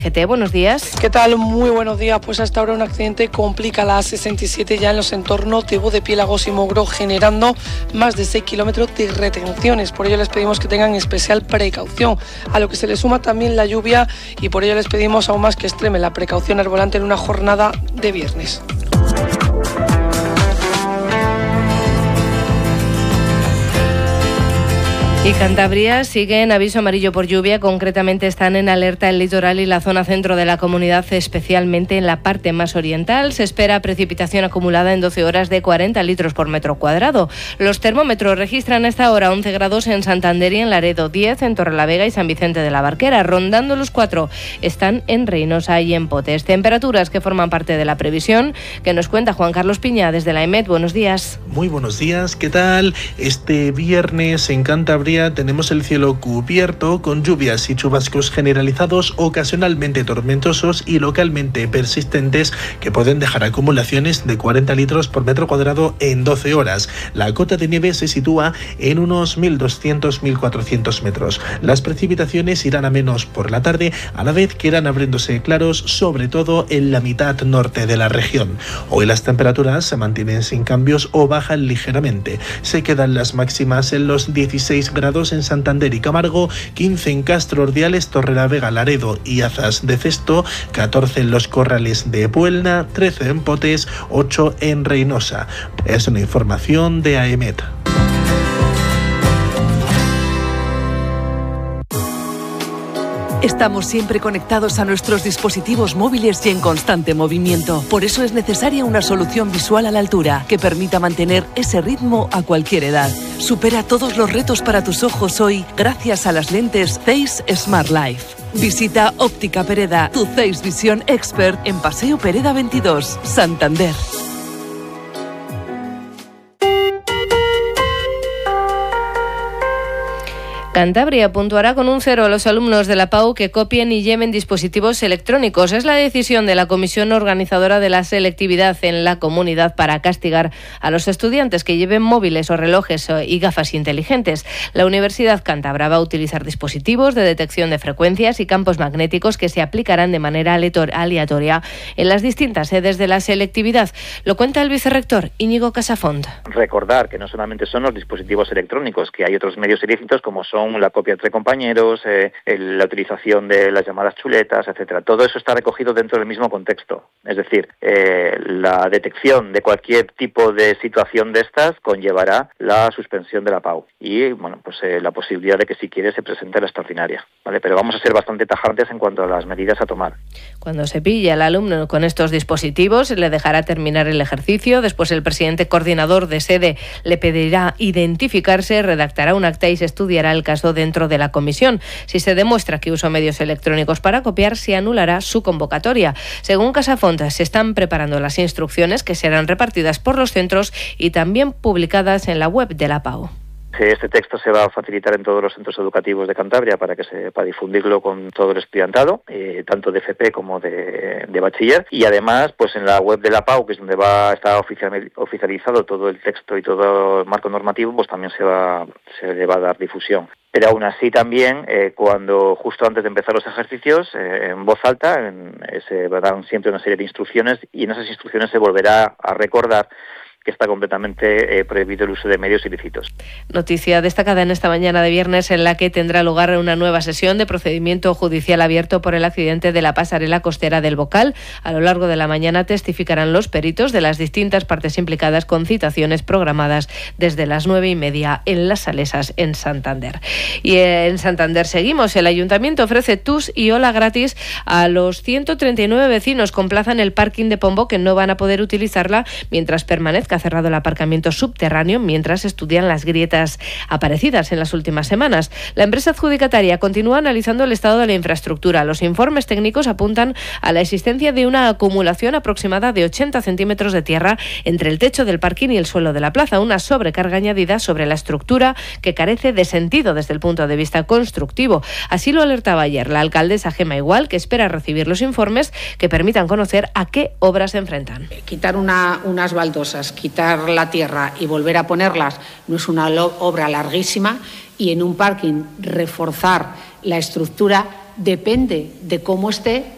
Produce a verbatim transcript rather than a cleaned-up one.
G T, buenos días. ¿Qué tal? Muy buenos días. Pues hasta ahora un accidente complica la A sesenta y siete ya en los entornos de Bodepiélagos y Mogro, generando más de seis kilómetros de retenciones. Por ello les pedimos que tengan especial precaución, a lo que se le suma también la lluvia, y por ello les pedimos aún más que extremen la precaución al volante en una jornada de viernes. Y Cantabria sigue en aviso amarillo por lluvia. Concretamente están en alerta el litoral y la zona centro de la comunidad, especialmente en la parte más oriental. Se espera precipitación acumulada en doce horas de cuarenta litros por metro cuadrado. Los termómetros registran a esta hora once grados en Santander y en Laredo, diez en Torrelavega y San Vicente de la Barquera. Rondando los cuatro están en Reynosa y en Potes. Temperaturas que forman parte de la previsión que nos cuenta Juan Carlos Piña desde la EMET. Buenos días. Muy buenos días, ¿qué tal? Este viernes en Cantabria tenemos el cielo cubierto con lluvias y chubascos generalizados, ocasionalmente tormentosos y localmente persistentes, que pueden dejar acumulaciones de cuarenta litros por metro cuadrado en doce horas. La cota de nieve se sitúa en unos mil doscientos a mil cuatrocientos metros. Las precipitaciones irán a menos por la tarde, a la vez que irán abriéndose claros, sobre todo en la mitad norte de la región. Hoy las temperaturas se mantienen sin cambios o bajan ligeramente. Se quedan las máximas en los dieciséis grados en Santander y Camargo, quince en Castro, Ordiales, Torrelavega, Laredo y Azas de Cesto, catorce en los Corrales de Puelna, trece en Potes, ocho en Reynosa. Es una información de AEMET. Estamos siempre conectados a nuestros dispositivos móviles y en constante movimiento. Por eso es necesaria una solución visual a la altura que permita mantener ese ritmo a cualquier edad. Supera todos los retos para tus ojos hoy gracias a las lentes Zeiss Smart Life. Visita Óptica Pereda, tu Zeiss Vision Expert, en Paseo Pereda veintidós, Santander. Cantabria puntuará con un cero a los alumnos de la P A U que copien y lleven dispositivos electrónicos. Es la decisión de la comisión organizadora de la selectividad en la comunidad para castigar a los estudiantes que lleven móviles o relojes y gafas inteligentes. La Universidad Cántabra va a utilizar dispositivos de detección de frecuencias y campos magnéticos que se aplicarán de manera aleatoria en las distintas sedes de la selectividad. Lo cuenta el vicerrector Íñigo Casafont. Recordar que no solamente son los dispositivos electrónicos, que hay otros medios ilícitos como son la copia entre compañeros, eh, el, la utilización de las llamadas chuletas, etcétera. Todo eso está recogido dentro del mismo contexto. Es decir, eh, la detección de cualquier tipo de situación de estas conllevará la suspensión de la P A U y, bueno, pues eh, la posibilidad de que si quiere se presente la extraordinaria, ¿vale? Pero vamos a ser bastante tajantes en cuanto a las medidas a tomar. Cuando se pille al alumno con estos dispositivos, le dejará terminar el ejercicio. Después el presidente coordinador de sede le pedirá identificarse, redactará un acta y se estudiará el caso dentro de la comisión. Si se demuestra que usó medios electrónicos para copiar, se anulará su convocatoria. Según Casafont, se están preparando las instrucciones que serán repartidas por los centros y también publicadas en la web de la P A U. Este texto se va a facilitar en todos los centros educativos de Cantabria para que se para difundirlo con todo el estudiantado, eh, tanto de F P como de, de bachiller, y además pues en la web de la P A U, que es donde va a estar oficial, oficializado todo el texto y todo el marco normativo, pues también se va se le va a dar difusión. Pero aún así también, eh, cuando justo antes de empezar los ejercicios, eh, en voz alta, en, eh, se dan siempre una serie de instrucciones y en esas instrucciones se volverá a recordar que está completamente eh, prohibido el uso de medios ilícitos. Noticia destacada en esta mañana de viernes, en la que tendrá lugar una nueva sesión de procedimiento judicial abierto por el accidente de la pasarela costera del Bocal. A lo largo de la mañana testificarán los peritos de las distintas partes implicadas, con citaciones programadas desde las nueve y media en Las Salesas, en Santander. Y en Santander seguimos. El Ayuntamiento ofrece tus y hola gratis a los ciento treinta y nueve vecinos con plaza en el parking de Pombo, que no van a poder utilizarla mientras permanezca cerrado el aparcamiento subterráneo, mientras estudian las grietas aparecidas en las últimas semanas. La empresa adjudicataria continúa analizando el estado de la infraestructura. Los informes técnicos apuntan a la existencia de una acumulación aproximada de ochenta centímetros de tierra entre el techo del parking y el suelo de la plaza, una sobrecarga añadida sobre la estructura que carece de sentido desde el punto de vista constructivo. Así lo alertaba ayer la alcaldesa Gemma Igual, que espera recibir los informes que permitan conocer a qué obras se enfrentan. Quitar una, unas baldosas, quitar la tierra y volver a ponerlas no es una obra larguísima, y en un parking reforzar la estructura depende de cómo esté